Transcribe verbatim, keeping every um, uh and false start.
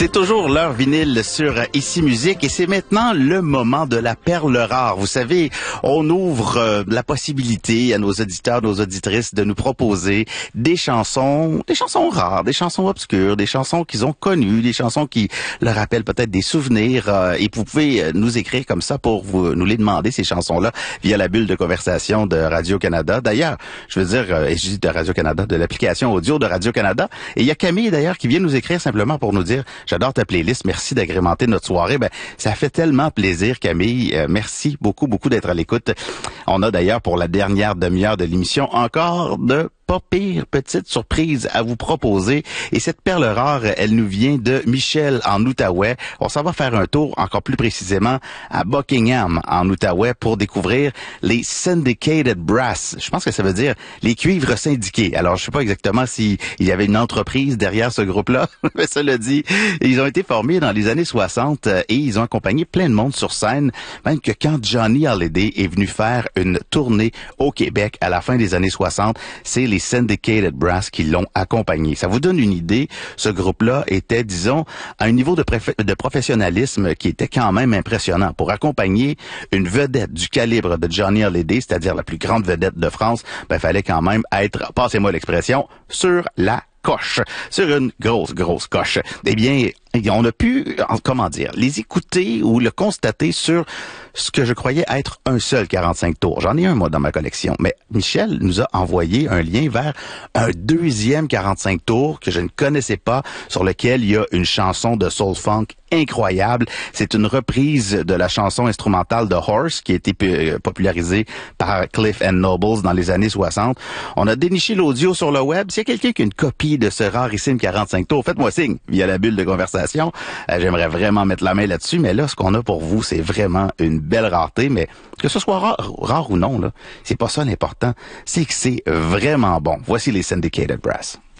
C'est toujours l'heure vinyle sur Ici Musique et c'est maintenant le moment de la perle rare. Vous savez, on ouvre euh, la possibilité à nos auditeurs, nos auditrices de nous proposer des chansons, des chansons rares, des chansons obscures, des chansons qu'ils ont connues, des chansons qui leur rappellent peut-être des souvenirs. Euh, et vous pouvez nous écrire comme ça pour vous, nous les demander, ces chansons-là, via la bulle de conversation de Radio-Canada. D'ailleurs, je veux dire, euh, et je dis de Radio-Canada, de l'application audio de Radio-Canada. Et il y a Camille, d'ailleurs, qui vient nous écrire simplement pour nous dire « J'adore ta playlist, merci d'agrémenter notre soirée. » Ben, ça fait tellement plaisir, Camille. Euh, merci beaucoup, beaucoup d'être à l'écoute. On a d'ailleurs, pour la dernière demi-heure de l'émission, encore de pas pire petite surprise à vous proposer. Et cette perle rare, elle nous vient de Michel en Outaouais. On s'en va faire un tour, encore plus précisément, à Buckingham, en Outaouais, pour découvrir les Syndicated Brass. Je pense que ça veut dire les cuivres syndiqués. Alors, je sais pas exactement s'il y avait une entreprise derrière ce groupe-là, mais cela dit, ils ont été formés dans les années soixante et ils ont accompagné plein de monde sur scène, même que quand Johnny Hallyday est venu faire une tournée au Québec à la fin des années soixante, c'est les Syndicated Brass qui l'ont accompagné. Ça vous donne une idée, ce groupe-là était, disons, à un niveau de, de professionnalisme qui était quand même impressionnant. Pour accompagner une vedette du calibre de Johnny Hallyday, c'est-à-dire la plus grande vedette de France, ben, fallait quand même être, passez-moi l'expression, sur la coche, sur une grosse, grosse coche. Eh bien, on a pu, comment dire, les écouter ou le constater sur ce que je croyais être un seul quarante-cinq tours. J'en ai un, moi, dans ma collection. Mais Michel nous a envoyé un lien vers un deuxième quarante-cinq tours que je ne connaissais pas, sur lequel il y a une chanson de soul funk incroyable. C'est une reprise de la chanson instrumentale de Horse qui a été popularisée par Cliff and Nobles dans les années soixante. On a déniché l'audio sur le web. S'il y a quelqu'un qui a une copie de ce rarissime quarante-cinq tours, faites-moi signe via la bulle de conversation. Euh, j'aimerais vraiment mettre la main là-dessus, mais là, ce qu'on a pour vous, c'est vraiment une belle rareté, mais que ce soit rare, rare ou non, là, c'est pas ça l'important. C'est que c'est vraiment bon. Voici les Syndicated Brass.